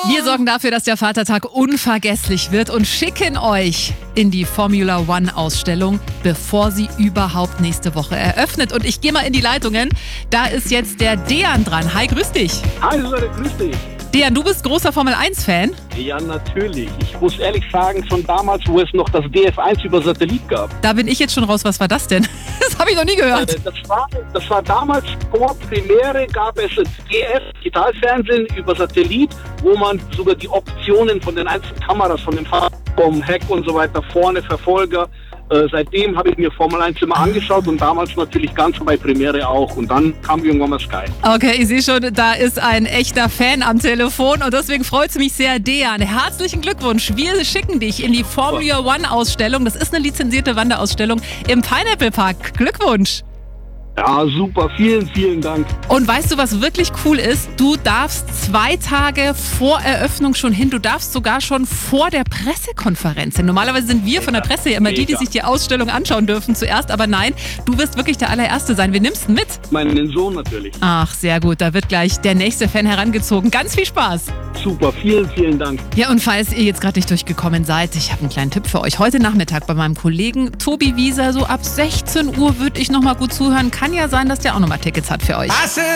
Wir sorgen dafür, dass der Vatertag unvergesslich wird und schicken euch in die Formula One Ausstellung, bevor sie überhaupt nächste Woche eröffnet. Und ich gehe mal in die Leitungen. Da ist jetzt der Dejan dran. Hi, grüß dich. Hi, Leute, grüß dich. Dejan, du bist großer Formel-1-Fan. Ja, natürlich. Ich muss ehrlich sagen, schon damals, wo es noch das DF1 über Satellit gab. Da bin ich jetzt schon raus. Was war das denn? Das habe ich noch nie gehört. Das war damals vor Premiere, gab es DF, Digitalfernsehen über Satellit, wo man sogar die Optionen von den einzelnen Kameras, von dem Fahrrad, vom Heck und so weiter, vorne, Verfolger. Seitdem habe ich mir Formel 1 immer angeschaut und damals natürlich ganz bei Premiere auch. Und dann kam irgendwann mal Sky. Okay, ich sehe schon, da ist ein echter Fan am Telefon und deswegen freut es mich sehr, Dejan. Herzlichen Glückwunsch. Wir schicken dich in die Formula One Ausstellung. Das ist eine lizenzierte Wanderausstellung im Pineapple Park. Glückwunsch. Ja, super. Vielen, vielen Dank. Und weißt du, was wirklich cool ist? Du darfst 2 Tage vor Eröffnung schon hin. Du darfst sogar schon vor der Pressekonferenz hin. Normalerweise sind wir von der Presse ja immer die sich die Ausstellung anschauen dürfen zuerst. Aber nein, du wirst wirklich der allererste sein. Wir nimmst ihn mit. Meinen Sohn natürlich. Ach, sehr gut. Da wird gleich der nächste Fan herangezogen. Ganz viel Spaß. Super. Vielen, vielen Dank. Ja, und falls ihr jetzt gerade nicht durchgekommen seid, ich habe einen kleinen Tipp für euch. Heute Nachmittag bei meinem Kollegen Tobi Wieser, so ab 16 Uhr würde ich nochmal gut zuhören. Kann ja sein, dass der auch nochmal Tickets hat für euch.